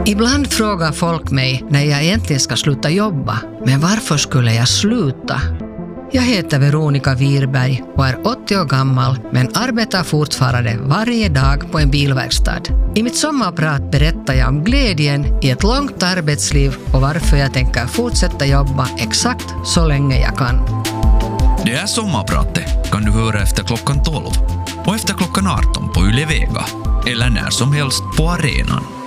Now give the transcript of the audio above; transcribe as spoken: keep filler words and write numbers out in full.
Ibland frågar folk mig när jag egentligen ska sluta jobba. Men varför skulle jag sluta? Jag heter Veronica Wirberg och är åttio år gammal men arbetar fortfarande varje dag på en bilverkstad. I mitt sommarprat berättar jag om glädjen i ett långt arbetsliv och varför jag tänker fortsätta jobba exakt så länge jag kan. Det här sommarpratet kan du höra efter klockan tolv och efter klockan arton på Yle Vega eller när som helst på arenan.